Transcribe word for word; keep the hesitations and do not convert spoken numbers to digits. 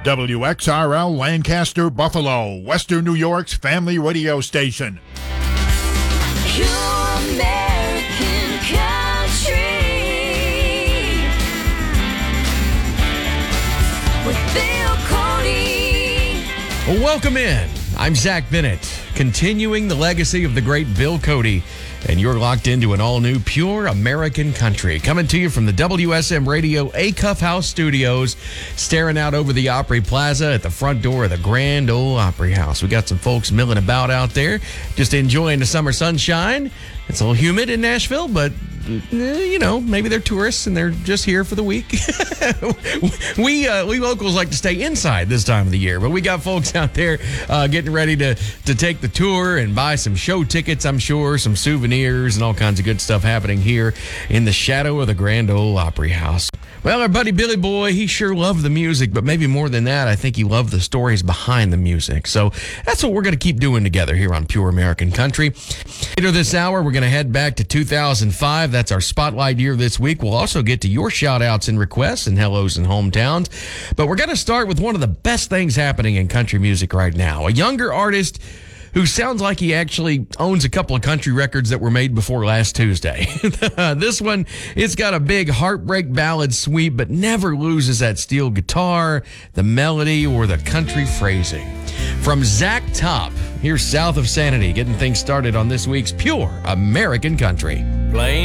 W X R L Lancaster, Buffalo, Western New York's family radio station. Pure American country with Bill Cody. Well, welcome in. I'm Zach Bennett, continuing the legacy of the great Bill Cody, and you're locked into an all-new Pure American Country, coming to you from the W S M Radio Acuff House Studios, staring out over the Opry Plaza at the front door of the Grand Ole Opry House. We got some folks milling about out there, just enjoying the summer sunshine. It's a little humid in Nashville, but you know, maybe they're tourists and they're just here for the week. we uh, we locals like to stay inside this time of the year, but we got folks out there uh, getting ready to to take the tour and buy some show tickets, I'm sure, some souvenirs and all kinds of good stuff happening here in the shadow of the Grand Ole Opry House. Well, our buddy Billy Boy, he sure loved the music, but maybe more than that, I think he loved the stories behind the music. So that's what we're going to keep doing together here on Pure American Country. Later this hour, we're going to head back to two thousand five. That's our spotlight year this week. We'll also get to your shout-outs and requests and hellos and hometowns. But we're going to start with one of the best things happening in country music right now. A younger artist who sounds like he actually owns a couple of country records that were made before last Tuesday. This one, it's got a big heartbreak ballad sweep, but never loses that steel guitar, the melody, or the country phrasing. From Zach Top, here's South of Sanity, getting things started on this week's Pure American Country. Playing